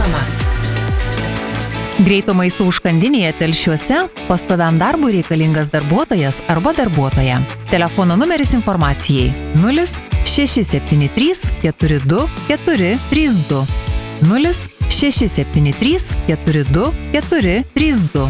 reklama. Greito maisto užkandinėje Telšiuose pastoviam darbui reikalingas darbuotojas arba darbuotoja. Telefono numeris informacijai 0673 42 432 0673 42 432.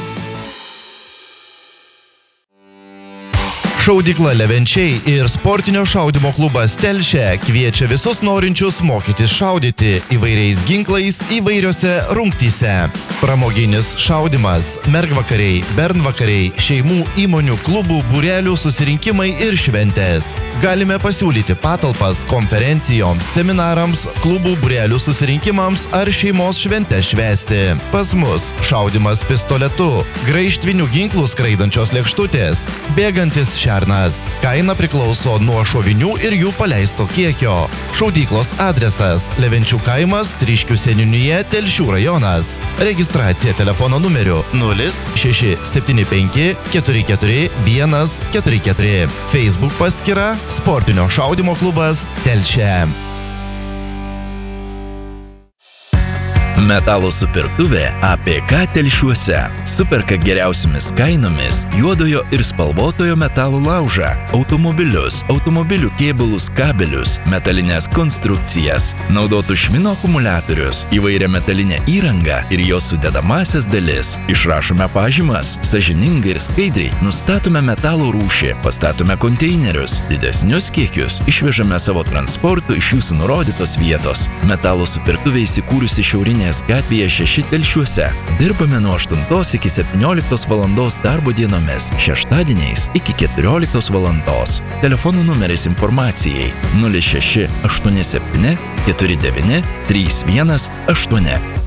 Šaudykla Levenčiai ir sportinio šaudymo klubas Telšė kviečia visus norinčius mokytis šaudyti įvairiais ginklais įvairiose rungtyse. Pramoginis šaudymas, mergvakariai, bernvakariai, šeimų, įmonių, klubų, būrelių susirinkimai ir šventės. Galime pasiūlyti patalpas konferencijoms, seminarams, klubų, būrelių susirinkimams ar šeimos šventę švęsti. Pas mus šaudymas pistoletu, graižtvinių ginklų skraidančios lėkštutės, bėgantis šernas. Kaina priklauso nuo šovinių ir jų paleisto kiekio. Šaudyklos adresas – Levenčių kaimas, Tryškių seniūnija, Telšių rajonas. Registracija telefono numeriu 0675 44 144. Facebook paskyra – Sportinio šaudymo klubas Telšė. Metalo supirktuvė APK Telšiuose. Superka geriausiamis kainomis juodojo ir spalvotojo metalo laužą, automobilius, automobilių kėbulus, kabelius, metalines konstrukcijas, naudotų švino akumuliatorius, įvairią metalinę įrangą ir jos sudedamasias dalis. Išrašome pažymas, sąžiningai ir skaidriai nustatome metalo rūšį, pastatome konteinerius, didesnius kiekius išvežame savo transportu iš jūsų nurodytos vietos. Metalo supirktuvė įsikūrusi Šiaurinėje gatvėje 6 Telšiuose. Dirbame nuo 8 iki 17 valandos darbo dienomis, šeštadieniais iki 14 valandos. Telefonų numeris informacijai 06 87 49 318.